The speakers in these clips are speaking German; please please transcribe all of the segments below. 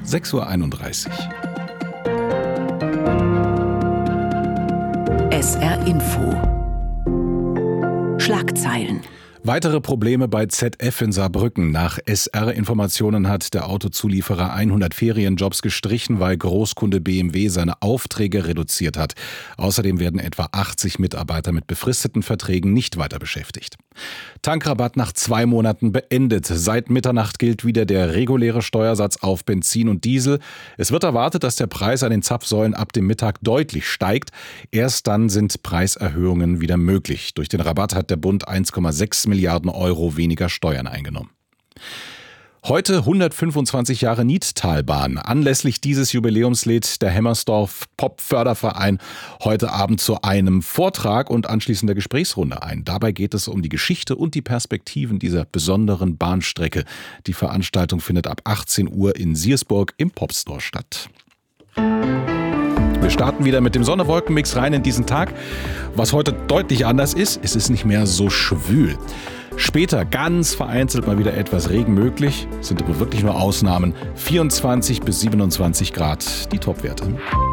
6:31 Uhr. SR Info. Schlagzeilen. Weitere Probleme bei ZF in Saarbrücken. Nach SR-Informationen hat der Autozulieferer 100 Ferienjobs gestrichen, weil Großkunde BMW seine Aufträge reduziert hat. Außerdem werden etwa 80 Mitarbeiter mit befristeten Verträgen nicht weiter beschäftigt. Tankrabatt nach 2 Monaten beendet. Seit Mitternacht gilt wieder der reguläre Steuersatz auf Benzin und Diesel. Es wird erwartet, dass der Preis an den Zapfsäulen ab dem Mittag deutlich steigt. Erst dann sind Preiserhöhungen wieder möglich. Durch den Rabatt hat der Bund 1,6 Milliarden Euro weniger Steuern eingenommen. Heute 125 Jahre Nidtalbahn. Anlässlich dieses Jubiläums lädt der Hemmersdorf Pop-Förderverein heute Abend zu einem Vortrag und anschließender Gesprächsrunde ein. Dabei geht es um die Geschichte und die Perspektiven dieser besonderen Bahnstrecke. Die Veranstaltung findet ab 18 Uhr in Siersburg im Popstore statt. Wir starten wieder mit dem Sonne-Wolken-Mix rein in diesen Tag. Was heute deutlich anders ist, es ist nicht mehr so schwül. Später ganz vereinzelt mal wieder etwas Regen möglich, sind aber wirklich nur Ausnahmen. 24 bis 27 Grad, die Topwerte.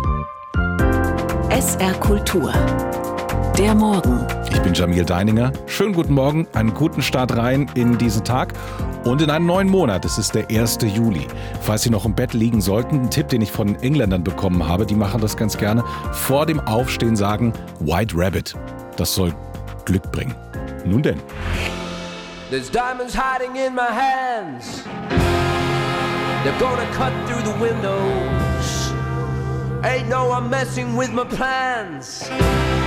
SR Kultur. Der Morgen. Ich bin Jamil Deininger. Schönen guten Morgen, einen guten Start rein in diesen Tag und in einen neuen Monat. Es ist der 1. Juli. Falls Sie noch im Bett liegen sollten, ein Tipp, den ich von Engländern bekommen habe, die machen das ganz gerne, vor dem Aufstehen sagen White Rabbit. Das soll Glück bringen. Nun denn. There's diamonds hiding in my hands. They're gonna cut through the windows. Ain't no one messing with my plans.